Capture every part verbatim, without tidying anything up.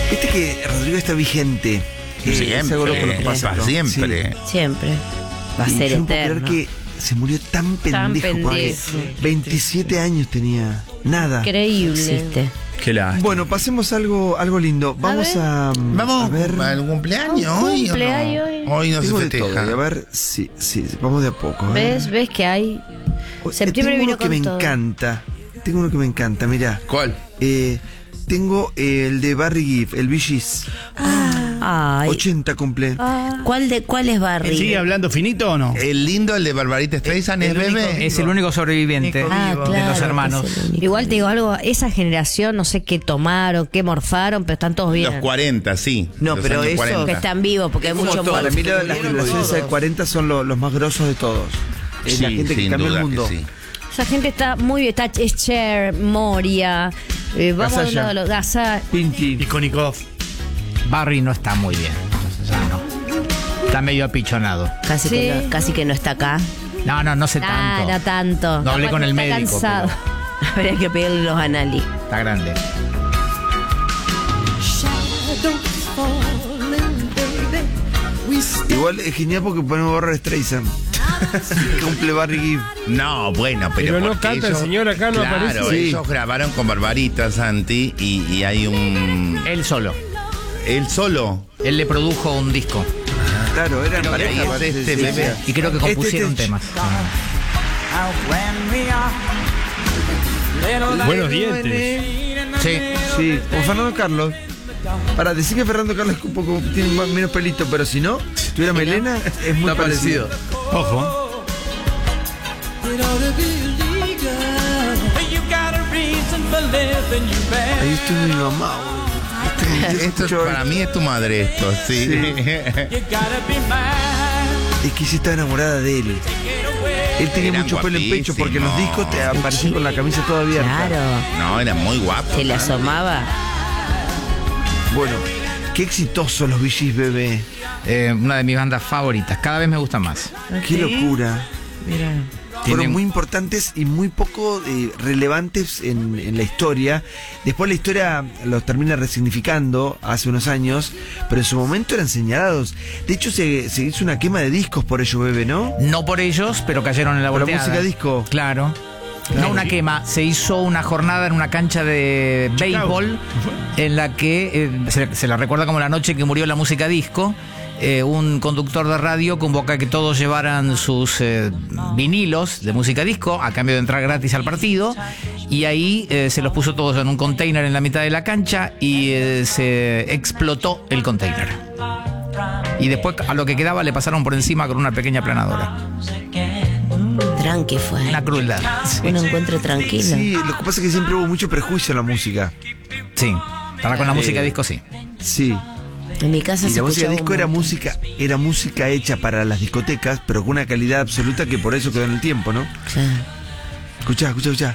Viste que Rodrigo está vigente. Eh, Siempre, es algo loco lo que pasa, ¿no? siempre. Sí. Siempre. Va a Y ser yo no puedo eterno. creer que se murió tan Tan pendejo. porque pendejo. veintisiete años tenía. Nada. Increíble. Existe. Qué lástima. Bueno, pasemos algo, algo lindo. Vamos ver. a, Vamos a ver. al cumpleaños ¿Un hoy. cumpleaños ¿o hoy? no? Hoy no se Tengo de todo. festeja. Y a ver, sí, sí, vamos de a poco. a ver. ¿Ves? ¿Ves que hay? Eh, Septiembre Tengo vino uno que con me todo. encanta. Tengo uno que me encanta, mirá. ¿Cuál? Eh, tengo el de Barry Gibb, el Bee Gees. Ay, ochenta cumple. ¿cuál, de, ¿Cuál es Barry? ¿Sigue hablando finito o no? El lindo, el de Barbarita Streisand, es el único- bebé. Es el único sobreviviente Ah, de claro, los hermanos. que es el único. Igual te digo algo, esa generación, no sé qué tomaron, qué morfaron, pero están todos bien. Los cuarenta, sí. No, Los pero años eso- cuarenta. Que están vivos, porque hay muchos Para muertos. mí la- las generaciones de cuarenta son lo- los más grosos de todos. Es Sí, la gente que sin cambia duda el mundo. que sí. Esa gente está muy bien, está es Cher, Moria, eh, vamos a Gasalla. hablar de los Gaza. Pinti. Ikonikov. Barry no está muy bien. O sea, no. Está medio apichonado. Casi, Sí. que no, casi que no está acá. No, no, no sé Nah, tanto. no tanto. No hablé Capaz con que el está médico, cansado. Habría que pedirle los análisis. Está grande. Igual es genial porque ponemos Barbra Streisand. Cumple Barry Gibb. No, bueno, pero. Pero no porque canta el ellos- señor acá, no claro, aparece. Sí. ellos grabaron con Barbarita, Santi, y, y hay un. Él solo. Él solo. Él le produjo un disco. Claro, eran Creo que pareja. ahí es parece, este sí, bebé. sí. Y creo que Este, compusieron este- temas. Buenos dientes. Sí. Sí, como Fernando Carlos. Para decir que Fernando Carlos es un poco, tiene más- menos pelito, pero si no, si tuviera melena, es muy Está parecido. Ojo. Ahí estoy mi mamá. boludo. Esto es- para mí es tu madre, esto, sí. Es que sí está enamorada de él. Él tenía Eran mucho pelo en pecho porque en los guapísimos. discos te aparecían con la camisa toda abierta. Claro. No, era muy guapo. Se le Santi. asomaba. Bueno, qué exitosos los Bee Gees, bebé. Eh, una de mis bandas favoritas. Cada vez me gusta más. Qué locura. Mira. Fueron Tiene- muy importantes y muy poco eh, relevantes en, en la historia. Después la historia los termina resignificando hace unos años, pero en su momento eran señalados. De hecho, se, se hizo una quema de discos por ello, bebé, ¿no? No por ellos, pero cayeron en la Por la volteada. música disco. Claro. No una quema, se hizo una jornada en una cancha de béisbol en la que eh, se, se la recuerda como la noche que murió la música disco. Eh, un conductor de radio convoca a que todos llevaran sus eh, vinilos de música disco a cambio de entrar gratis al partido, y ahí eh, se los puso todos en un container en la mitad de la cancha y eh, se explotó el container. Y después a lo que quedaba le pasaron por encima con una pequeña aplanadora. Tranqui fue. Una crueldad. Sí. Un encuentro tranquilo. Sí, lo que pasa es que siempre hubo mucho prejuicio en la música. Sí. Para con la música disco sí. Sí. En mi casa Y se la música escuchaba disco un era montón. música, era música hecha para las discotecas, pero con una calidad absoluta que por eso quedó en el tiempo, ¿no? Claro. Escuchá, escuchá, escuchá.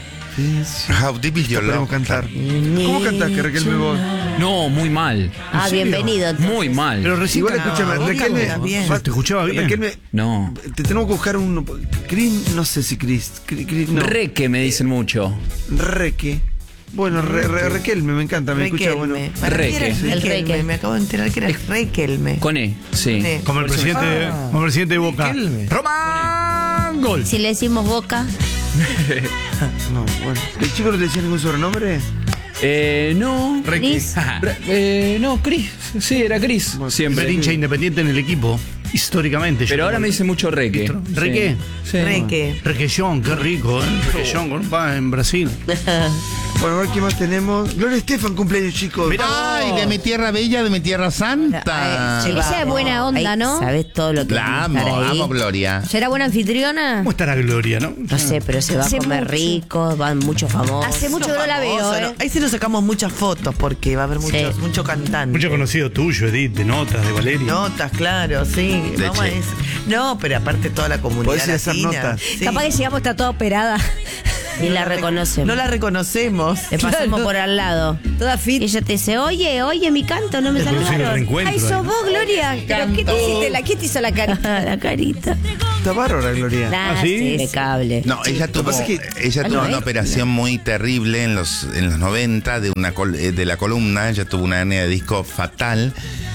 How deep is your Podemos love? cantar. ¿Cómo cantás, que Raquel me vos? No, muy mal. Ah, bienvenido. entonces. Muy mal. Pero recién Igual escúchame, cantaba, Raquel me. cantaba bien. Te escuchaba bien. Raquel me. No. Te tenemos que buscar un. Chris, no sé si Chris. Chris, Chris, no. Reque me dicen mucho. Reque. Bueno, re, re, Requelme, me encanta, me escucha bueno. Requelme. Para mí era Reque. El Requelme. Reque. Me acabo de enterar que era Requelme. Con E, sí. E. Como el presidente, de- como el presidente de Boca. Requelme. Román Gol. Si le decimos Boca, No, bueno. ¿El chico no te decía ningún sobrenombre? Eh, no. Cris. Ra- eh, no, Cris. Sí, era Cris. El Siempre. hincha independiente en el equipo, históricamente. Pero ahora me dice mucho Reque. ¿Reque? Sí. Reque. Requellón, qué rico, ¿eh? Requellón con un pan en Brasil. Bueno, a ver qué más tenemos. Gloria Estefan, cumpleaños, chicos. Ay, de mi tierra bella, de mi tierra santa. Ay, Esa es buena onda, Ay, ¿no? ¿Sabes todo lo que La tiene que amo, estar ahí? amo Gloria. ¿Será buena anfitriona? ¿Cómo estará Gloria, no? No sé, pero se va a Hace comer mucho. rico, van muchos famosos. Hace mucho que no la veo, Famoso, ¿eh? ¿no? Ahí sí nos sacamos muchas fotos porque va a haber muchos, Sí. mucho cantante. Mucho conocido tuyo, Edith, de notas, de Valeria. Notas, claro, sí. De Vamos a Che. eso. No, pero aparte toda la comunidad Podés ir a hacer latina. notas. Sí. Capaz que llegamos, está toda operada. Ni la reconocemos. No la reconocemos. Le pasamos por al lado. Toda fit. Y ella te dice, oye, oye, mi canto, no me Inclusive saludaron. reencuentro. Ay, sos ¿no? vos, Gloria. ¿Pero qué te hiciste? La, ¿Quién te hizo la carita? La carita. Está bárbara, Gloria. Nah, ¿Ah, sí? impecable. No, ella tuvo, pasa es que- ella Ah, tuvo no, una ¿eh? operación muy terrible en los en los noventa de una col- eh, de la columna. Ella tuvo una hernia de disco fatal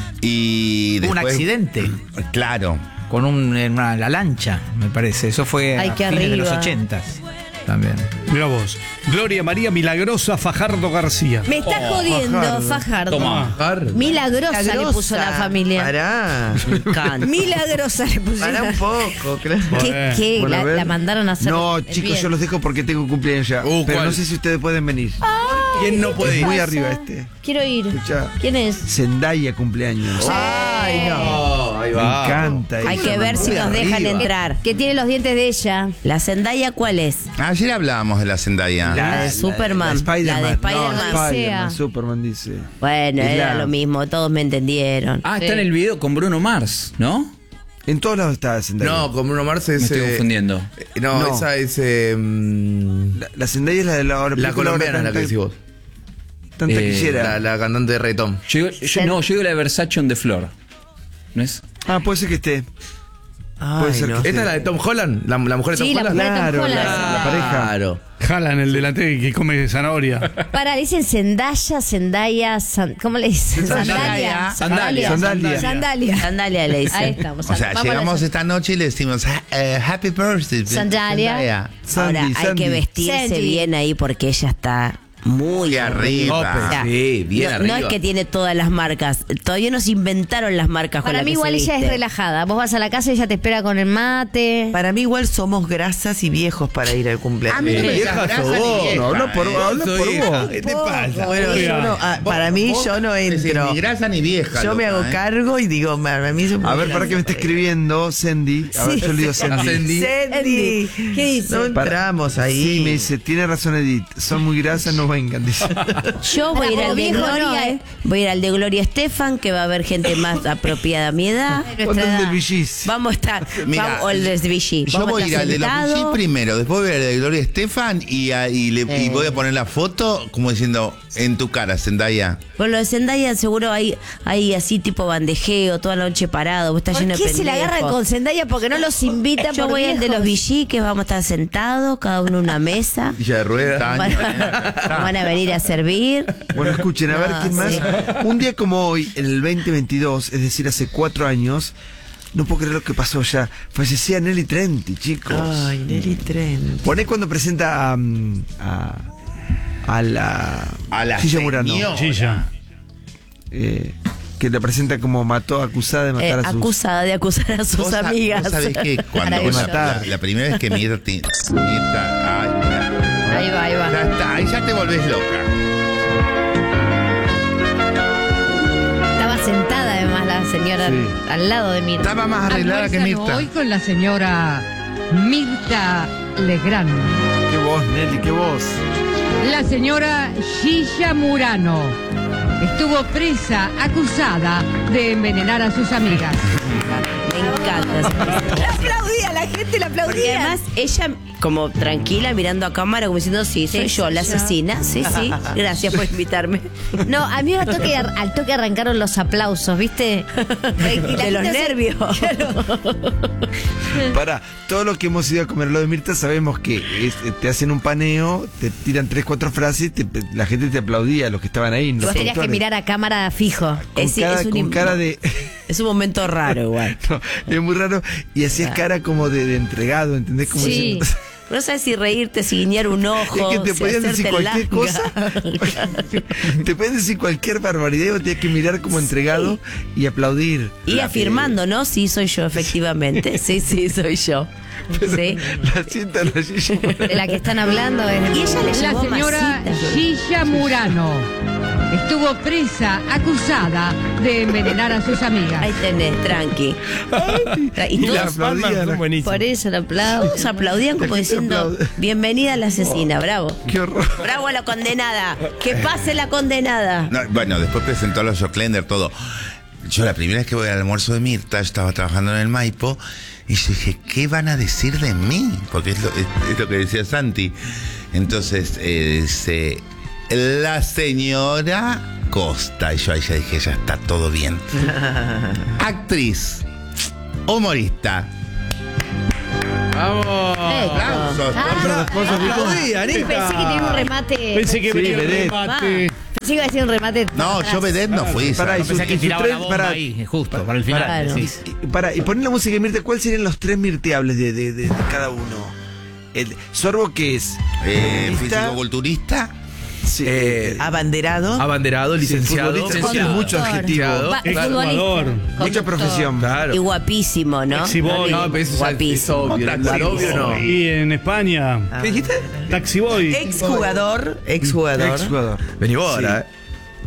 y Hubo un después- accidente Claro. con un, en una, la lancha, me parece. Eso fue Ay, a qué fines de los arriba. ochentas también. Mira vos. Gloria María Milagrosa Fajardo García. Me está jodiendo, Fajardo. Fajardo. Toma. Milagrosa, le puso la familia. Pará. Me encanta. Milagrosa le pusieron. Pará un poco, claro. ¿Qué? qué? Bueno, a la, ver. la mandaron a hacer. No, el chicos, bien. yo los dejo porque tengo cumpleaños ya. Uh, pero ¿cuál? no sé si ustedes pueden venir. ¿Quién no puede Es ir? muy pasa? arriba este. Quiero ir. Escuchá. ¿Quién es? Zendaya cumpleaños. Ay, no. ahí Me encanta. Hay ella. que ver si Muy nos dejan arriba. entrar. Que tiene los dientes de ella. ¿La Zendaya cuál es? Ayer hablábamos de la Zendaya. La de Superman. La, Spider-Man. La de Spider-Man. No, Spider-Man, Sea. Superman dice. Bueno, Es era la- lo mismo, todos me entendieron. Ah, está en el video con Bruno Mars, ¿no? En todos lados está Zendaya. No, con Bruno Mars Me es. estoy eh, confundiendo. eh, no, No. esa es. eh, mm, La, la Zendaya es la de la, la película colombiana, ahora la que tan- decís vos. Tan Eh, taquillera. La, la cantante de reggaetón. Yo, digo- yo- no, yo digo la de Versace on the Floor. ¿No es? Ah, puede ser que esté. Puede Ay, ser no. que ¿Esta es la de Tom Holland? ¿La, la mujer de Sí, Tom la Holland? mujer de Tom Claro, Holland. la, la pareja. Claro. Jalan el delantero que come zanahoria. Para, dicen Zendaya, Zendaya, San- ¿cómo le dicen? Sandalia. Sandalia. Sandalia. Sandalia. Sandalia le dice. Ahí estamos. O sea, Vamos a llegamos la- esta noche y le decimos "Ha- eh, Happy Birthday, Sandalia. Zendaya". Sandy, Ahora hay Sandy. que vestirse Sandy. bien ahí porque ella está muy Muy arriba. O sea, Sí, bien no, arriba. no es que tiene todas las marcas. Todavía no se inventaron las marcas con Para las mí que igual se ella es viste. relajada. Vos vas a la casa y ella te espera con el mate. Para mí igual somos grasas y viejos para ir al cumpleaños. A mí no me Vieja digas sos grasa ni vos. vieja, No, habla por, eh. habla Soy por hija. vos. ¿Qué te pasa? Bueno, yo no, ah, para mí Vos- yo no vos decís, entro. Ni grasa ni vieja. Yo me loca, hago ¿eh? cargo y digo, para mí son A ver, para que me está escribiendo Sandy. A ver, yo le digo Sandy. Sandy. Sandy. ¿Qué dice? No Para- entramos ahí. Sí, me dice, tiene razón Edith. Son muy grasas, no vengan. Dice. Yo voy a ir Para al de viejo no, Gloria, ¿eh? voy a ir al de Gloria Estefan, que va a haber gente más apropiada a mi edad. Nuestra ¿Cuánto es edad. del Villis? Vamos a estar, Mira, vamos, o el de Vichy. Yo Vamos voy a ir estar al de los sentados. Vichy primero, después voy a ir al de Gloria Estefan y, a- y, le- y Eh. voy a poner la foto como diciendo en tu cara, Zendaya. Con lo de Zendaya seguro hay, hay así tipo bandejeo, toda la noche parado, vos estás ¿Por lleno qué de se la agarran pendejos. con Zendaya? Porque no los invita Yo por voy al de viejos. los Vichy, que vamos a estar sentados, cada uno en una mesa. Villa de ruedas. Van a, van a venir a servir. Bueno, escuchen, a ver No, quién más. sí. Un día como hoy, en el veinte veintidós, es decir, hace cuatro años, no puedo creer lo que pasó ya. Fallecía Nelly Trenti, chicos. Ay, Nelly Trent. Poné cuando presenta a, mm, a, a la, A la Gilla Murano, señora. Chilla. eh, que la presenta como mató, acusada de Eh, matar a sus... acusada de acusar a sus Vos sa- amigas. vos sabés que cuando Maravilloso. la, la- la primera vez que Mirta, Mirta ay, mira, Ahí va, ahí va. ya está, ahí ya te volvés loca. Estaba sentada además la señora Sí. al lado de Mirta. Estaba más arreglada que Almuerzan Mirta. hoy con la señora Mirta Legrand. Qué voz, Nelly, qué voz. La señora Gilla Murano estuvo presa, acusada de envenenar a sus amigas. Me encanta. esa La aplaudía, la gente la Porque aplaudía. además ella como tranquila mirando a cámara como diciendo sí, soy Sí, yo soy la yo. asesina, sí, sí, gracias por invitarme. No, a mí al toque, al toque arrancaron los aplausos, ¿viste? De los nervios. Para todo lo que hemos ido a comer lo de Mirta, sabemos que es- te hacen un paneo, te tiran tres, cuatro frases, te- la gente te aplaudía, los que estaban ahí. los Vos tenías que productores. mirar a cámara fijo. con, Es- cara, es un con im- cara de... Es un momento raro igual. No, es muy raro. Y hasías cara como de, de entregado, ¿entendés? Como Sí. diciendo- No sabes si reírte, si guiñar un ojo, Es que te si podían decir hacerte cualquier langa. cosa. Te pueden decir cualquier barbaridad y vos tenías que mirar como entregado y aplaudir. Y afirmando, ¿no? Sí, soy yo, efectivamente. Sí, sí, soy yo. Sí. La sienta la Gigi. De la que están hablando es de- Y ella le La llevó señora masitas. Gilla Murano estuvo presa, acusada de envenenar a sus amigas. Ahí tenés, tranqui. Y Y la todos, aplaudían. por eso la aplaudían. Todos aplaudían como La gente diciendo, aplaude. bienvenida a la asesina, bravo. Qué horror. Bravo a la condenada. Que pase la condenada. No, bueno, después presentó a los Joclender, todo. Yo la primera vez que voy al almuerzo de Mirta, yo estaba trabajando en el Maipo, y yo dije, ¿qué van a decir de mí? Porque es lo, es, es lo que decía Santi. Entonces eh, dice, la señora Costa. Y yo ahí ya dije, ya está todo bien. Actriz, humorista. ¡Vamos! Aplausos. Ah, Aplaudí, Anita. pensé que tenía un remate. Pensé que Sí, venía un vedette. remate. Ah, pensé que iba a decir un remate. No, yo vedette no fui. Pará, y Pensé sus- que y sus tiraba tres- la bomba pará, ahí, justo, para el final. Claro. Sí. y- Para, y poner la música de Mirta, ¿cuáles serían los tres mirteables de, de, de- de cada uno? El Sorbo, ¿qué es? Eh, Futbolista. fisicoculturista. Sí, Eh, Abanderado. Abanderado, licenciado. futbolista, licenciado. tiene mucho adjetivo. Va, Ex futbolista. jugador. Mucha Conductor. profesión. Claro. Y guapísimo, ¿no? Taxiboy. No, pero eso ya es Guapísimo. obvio. Otra Tan actriz. obvio no. Y en España, ¿Qué dijiste? Taxi Boy. Exjugador. Exjugador. Exjugador. Vení vos ahora, eh.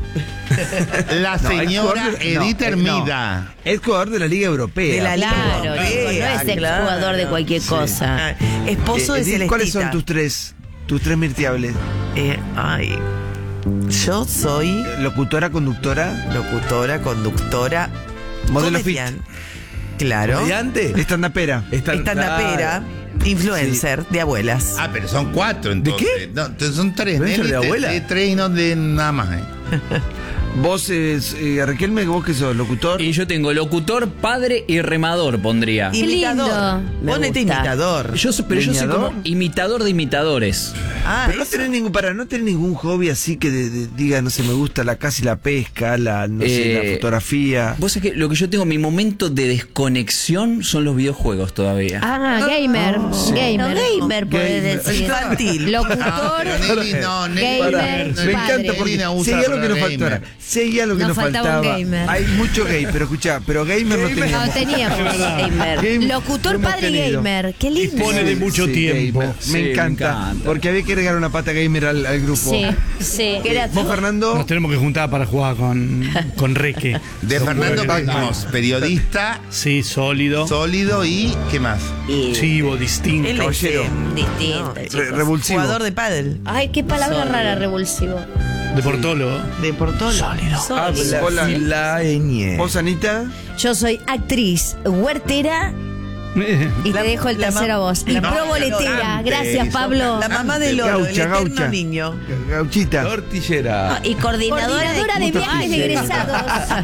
La No, señora exjugador- Edith no, eh, Hermida. no. Es jugador de la Liga Europea. De la Liga Claro, Europea, chico, no es el claro. jugador de cualquier cosa. Ah, esposo Eh, de Edith, Celestita. ¿cuáles son tus tres? Tus tres mirteables. Eh, ay. Yo soy Locutora, conductora, locutora, conductora, modelo fit, comediante. Claro. ¿Comediante? estandapera. Están- Estandapera, influencer de abuelas. Ah, pero son cuatro entonces. qué? No, entonces son tres. ¿Influencer Nelly, de te- abuela? de tres y no de nada más, ¿eh? Vos, eh, eh, Riquelme, vos que sos locutor. Y yo tengo locutor, padre y remador, pondría. Qué Imitador. lindo. Me Ponete gusta. imitador. Yo, soy- pero yo soy ¿Leñador? como imitador de imitadores. Ah, Pero no eso. tenés ningún, para no tener ningún hobby así que de- de- diga, no sé, me gusta la casa y la pesca, la, no sé, Eh, la fotografía. Vos sabés que lo que yo tengo, mi momento de desconexión son los videojuegos todavía. Ah, gamer. No, Gamer. gamer, podés Gamer. decir. Infantil. Locutor. Pero Nelly no, Nelly Gamer, no, Me Nelly encanta no porque usa si hay algo que nos gamer. faltó ahora, si hay algo que Nos nos faltaba un faltaba, gamer. hay mucho gay, pero escuchá, pero gamer no teníamos. No teníamos. Gamer. Game Locutor hemos padre tenido. gamer. Qué lindo. Dispone de mucho Sí, tiempo. gamer. Sí, Me, me encanta, encanta. porque había que agregar una pata gamer al, al grupo. Sí, sí. Vos, Fernando, Nos tenemos que juntar para jugar con, con Reque. De Fernando buenos. tenemos periodista, Sí, sólido. sólido y ¿qué más? Y Chivo, distinto. Él es, caballero. eh, distinto, re- chicos. revulsivo. jugador de pádel. Ay, qué palabra Sólido. rara, revulsivo. De Portolo. De Portolo. Sólido. Hola. La ñ. Vos, Anita, Yo soy actriz huertera y La- te dejo el la tercero a ma- vos. Y la pro mamá- boletera. cantante, Gracias, sos Pablo. La mamá de Lolo, Gaucha, el eterno gaucha. niño. Gauchita. Tortillera. Ah, Y coordinadora, Coordinadora de viajes de egresados.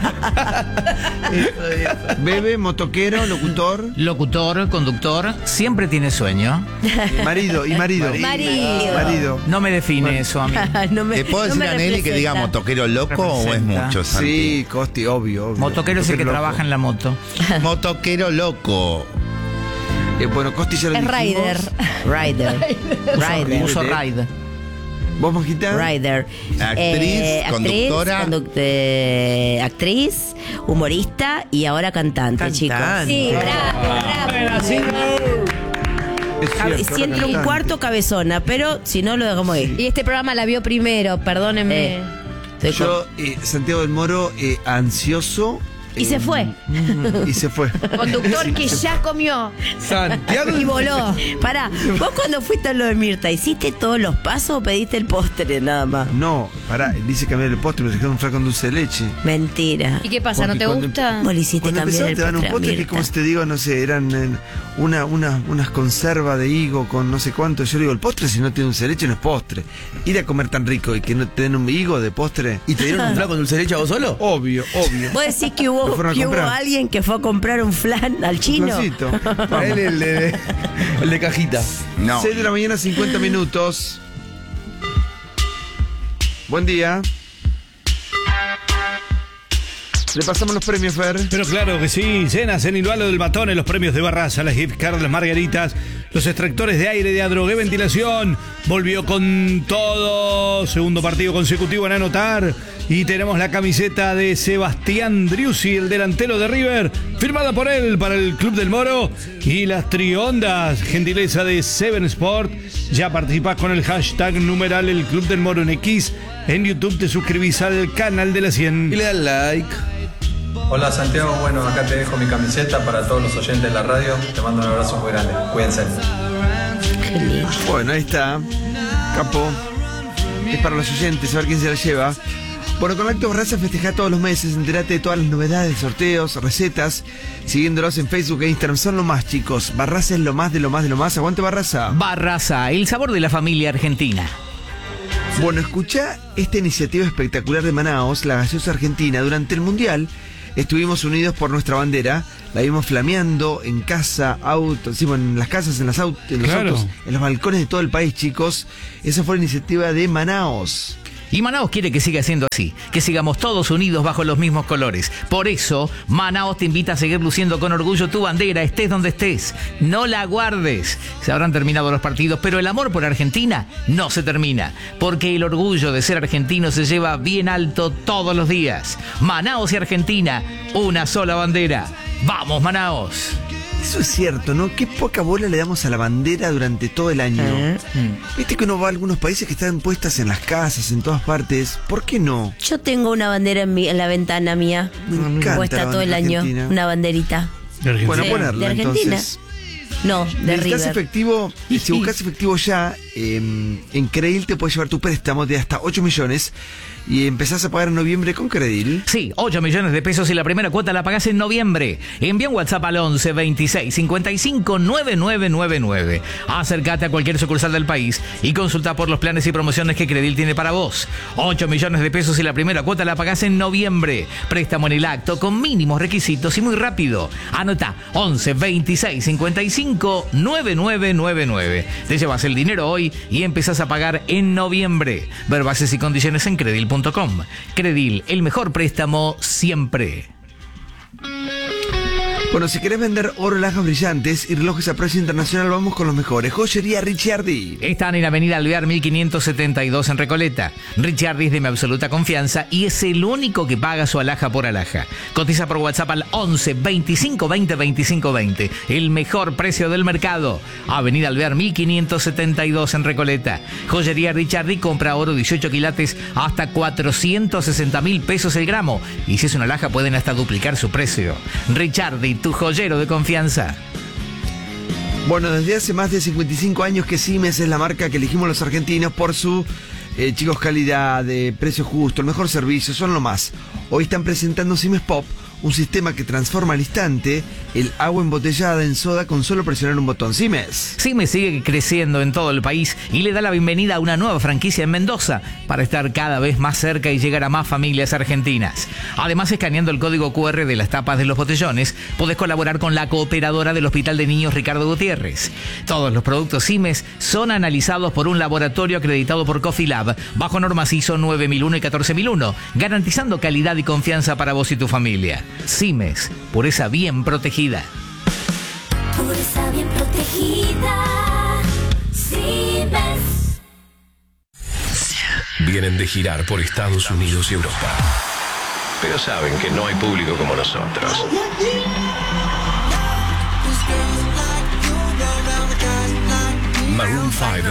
Bebe, motoquero, locutor, Locutor, conductor, siempre tiene sueño. marido y marido. Marido. Marido. No me define eso a mí. no me, ¿Te puedo no decir me a Nelly que representa. diga motoquero loco o es Representa. mucho, Santi? Sí, Costi, obvio, obvio. Motoquero es el que loco. trabaja en la moto. Motoquero loco. Eh, bueno, Costi ya lo Es dijimos. Rider. Rider. Rider. Uso ride. ¿Vos, Mojita? Rider. Actriz, conductora. conduc- eh, actriz, humorista y ahora cantante, Cantante. chicos. Sí, bravo, bravo. Es Cabe- cierto, si entra un cantante. cuarto, cabezona, pero si no, lo dejamos ahí. Y este programa la vio primero, perdónenme. Eh, estoy con- Yo, eh, Santiago del Moro, eh, ansioso. Y se fue. Y se fue. Conductor que ya comió Santiago. y voló. Pará, vos cuando fuiste a lo de Mirta, ¿hiciste todos los pasos o pediste el postre nada más? No, pará, dice cambiar el postre, me dejaron un flaco en dulce de leche. Mentira. ¿Y qué pasa? ¿No Porque te cuando- gusta? Vos le hiciste Cuando cambiar empezaron el te dan un postre a postre que, Mirta. como te digo, no sé, eran eh, una, una, unas conservas de higo con no sé cuánto. Yo le digo, el postre si no tiene dulce de leche no es postre. Ir a comer tan rico y que no te den un higo de postre. ¿Y te dieron un flaco en dulce de leche a vos solo? Obvio, obvio. ¿Vos decís que Lo hubo, fueron a que hubo comprar. alguien que fue a comprar un flan al chino? Flancito. Para él el de, el de cajita. No. seis de la mañana, cincuenta minutos. Buen día. Le pasamos los premios, Fer. Pero claro que sí, cenas en Ilvalo del Batón, en los premios de Barraza, las gift cards, las margaritas, los extractores de aire, de adrogué, ventilación. Volvió con todo, segundo partido consecutivo en anotar. Y tenemos la camiseta de Sebastián Driussi, el delantero de River, firmada por él para el Club del Moro. Y las triondas, gentileza de Seven Sport. Ya participás con el hashtag numeral el Club del Moro en X. En YouTube te suscribís al canal de la Y cien. le dan like. Hola Santiago, bueno, acá te dejo mi camiseta para todos los oyentes de la radio. Te mando un abrazo muy grande. Cuídense. Bueno, ahí está. Capo. Es para los oyentes, a ver quién se la lleva. Bueno, con Lacto Barraza festeja todos los meses, enterate de todas las novedades, sorteos, recetas, siguiéndolos en Facebook e Instagram. Son lo más, chicos. Barraza es lo más de lo más de lo más. Aguante Barraza. Barraza, el sabor de la familia argentina. Bueno, escucha esta iniciativa espectacular de Manaos, la gaseosa argentina. Durante el Mundial estuvimos unidos por nuestra bandera, la vimos flameando en casa, autos, sí, bueno, en las casas, en, las aut en los Claro. autos, en los balcones de todo el país, chicos. Esa fue la iniciativa de Manaos. Y Manaos quiere que siga siendo así, que sigamos todos unidos bajo los mismos colores. Por eso, Manaos te invita a seguir luciendo con orgullo tu bandera, estés donde estés. No la guardes. Se habrán terminado los partidos, pero el amor por Argentina no se termina, porque el orgullo de ser argentino se lleva bien alto todos los días. Manaos y Argentina, una sola bandera. ¡Vamos, Manaos! Eso es cierto, ¿no? Qué poca bola le damos a la bandera durante todo el año. Eh, Viste que uno va a algunos países que están puestas en las casas, en todas partes. ¿Por qué no? Yo tengo una bandera en, mi, en la ventana mía, Me encanta puesta la todo el bandera año, argentina. una banderita. De Argentina. Bueno, Sí, ponerla de Argentina. entonces. No, de Necesitas River. efectivo, si buscas efectivo ya, eh, en Credil te puedes llevar tu préstamo de hasta ocho millones y empezás a pagar en noviembre con Credil. Sí, ocho millones de pesos y la primera cuota la pagás en noviembre. Envía un WhatsApp al once veintiséis cincuenta y cinco noventa y nueve noventa y nueve. Acércate a cualquier sucursal del país y consulta por los planes y promociones que Credil tiene para vos. ocho millones de pesos y la primera cuota la pagás en noviembre. Préstamo en el acto con mínimos requisitos y muy rápido. Anota once veintiséis cincuenta y cinco noventa y nueve noventa y nueve. Te llevas el dinero hoy y empezás a pagar en noviembre. Ver bases y condiciones en credil punto com. Credil, el mejor préstamo siempre. Bueno, si querés vender oro, alhajas brillantes y relojes a precio internacional, vamos con los mejores. Joyería Ricciardi. Están en Avenida Alvear mil quinientos setenta y dos en Recoleta. Ricciardi es de mi absoluta confianza y es el único que paga su alhaja por alhaja. Cotiza por WhatsApp al once veinticinco veinte veinticinco veinte. El mejor precio del mercado. Avenida Alvear mil quinientos setenta y dos en Recoleta. Joyería Ricciardi compra oro dieciocho quilates hasta cuatrocientos sesenta mil pesos el gramo. Y si es una alhaja pueden hasta duplicar su precio. Ricciardi, tu joyero de confianza. Bueno, desde hace más de cincuenta y cinco años que Siemens es la marca que elegimos los argentinos por su, eh, chicos, calidad, de precio justo, el mejor servicio, son lo más. Hoy están presentando Siemens Pop, un sistema que transforma al instante el agua embotellada en soda con solo presionar un botón. Siemens. Siemens sigue creciendo en todo el país y le da la bienvenida a una nueva franquicia en Mendoza para estar cada vez más cerca y llegar a más familias argentinas. Además, escaneando el código cu erre de las tapas de los botellones, podés colaborar con la cooperadora del Hospital de Niños Ricardo Gutiérrez. Todos los productos Siemens son analizados por un laboratorio acreditado por Coffee Lab bajo normas I S O nueve mil uno y catorce mil uno, garantizando calidad y confianza para vos y tu familia. Siemens, pureza bien protegida. Pureza bien protegida. Siemens. Vienen de girar por Estados Unidos y Europa, pero saben que no hay público como nosotros. Maroon cinco